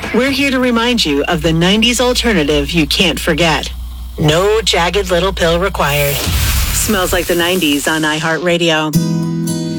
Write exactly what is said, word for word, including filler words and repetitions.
We're here to remind you of the nineties alternative you can't forget. No jagged little pill required. Smells Like the nineties on iHeartRadio.